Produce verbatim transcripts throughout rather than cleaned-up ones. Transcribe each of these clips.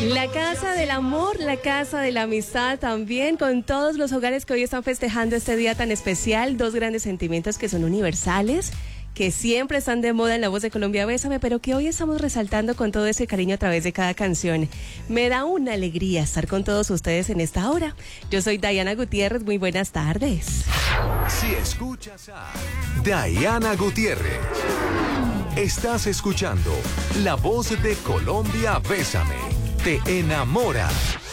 La casa del amor, la casa de la amistad también, con todos los hogares que hoy están festejando este día tan especial, dos grandes sentimientos que son universales, que siempre están de moda en La Voz de Colombia, Bésame, pero que hoy estamos resaltando con todo ese cariño a través de cada canción. Me da una alegría estar con todos ustedes en esta hora. Yo soy Diana Gutiérrez, muy buenas tardes. Si escuchas a Diana Gutiérrez, estás escuchando La Voz de Colombia, Bésame, te enamora.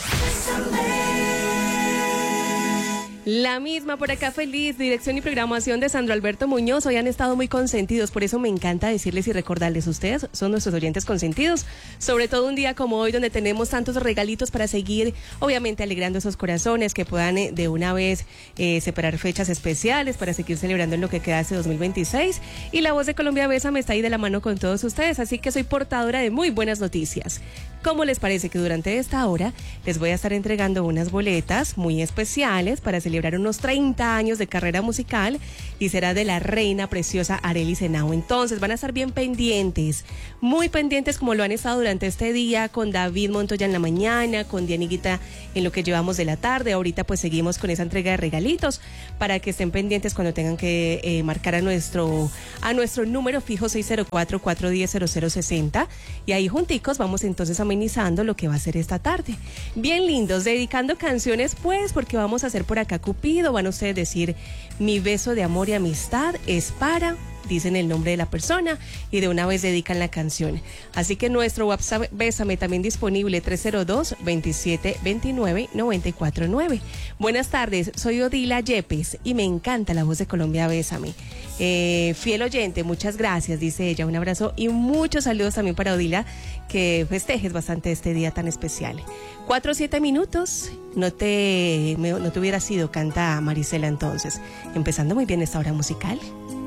La misma por acá feliz, dirección y programación de Sandro Alberto Muñoz. Hoy han estado muy consentidos, por eso me encanta decirles y recordarles, ustedes son nuestros oyentes consentidos, sobre todo un día como hoy donde tenemos tantos regalitos para seguir, obviamente alegrando esos corazones, que puedan eh, de una vez eh, separar fechas especiales para seguir celebrando en lo que queda de este dos mil veintiséis. Y La Voz de Colombia Bésame está ahí de la mano con todos ustedes, así que soy portadora de muy buenas noticias. ¿Cómo les parece que durante esta hora les voy a estar entregando unas boletas muy especiales para celebrar unos treinta años de carrera musical, y será de la reina preciosa Arelis Henao? Entonces van a estar bien pendientes, muy pendientes como lo han estado durante este día, con David Montoya en la mañana, con Dianiguita en lo que llevamos de la tarde. Ahorita pues seguimos con esa entrega de regalitos para que estén pendientes cuando tengan que eh, marcar a nuestro a nuestro número fijo seis cero cuatro, cuatro uno cero, cero cero seis cero, y ahí junticos vamos entonces a amenizando lo que va a ser esta tarde. Bien lindos, dedicando canciones pues, porque vamos a hacer por acá Cupido. Van a ustedes decir: mi beso de amor y amistad es para... dicen el nombre de la persona y de una vez dedican la canción. Así que nuestro WhatsApp Bésame también disponible, tres cero dos, veintisiete veintinueve, noventa y cuatro nueve. Buenas tardes, soy Odila Yepes y me encanta La Voz de Colombia Bésame. Eh, fiel oyente, muchas gracias, dice ella. Un abrazo y muchos saludos también para Odila, que festejes bastante este día tan especial. Cuatro, siete minutos, no te, me, no te hubiera sido, canta Marisela entonces. Empezando muy bien esta hora musical.